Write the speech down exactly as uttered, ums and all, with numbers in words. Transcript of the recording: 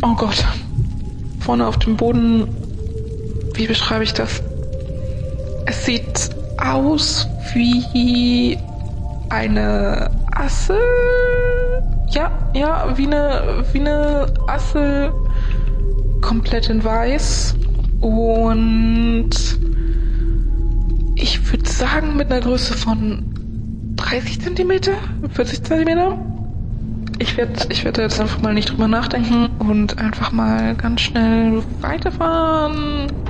Oh Gott. Vorne auf dem Boden, wie beschreibe ich das? Es sieht aus wie eine Asse. Ja, ja, wie eine, wie eine Asse, komplett in weiß. Und ich würde sagen mit einer Größe von dreißig Zentimeter, vierzig Zentimeter. Ich werde ich werd jetzt einfach mal nicht drüber nachdenken und einfach mal ganz schnell weiterfahren.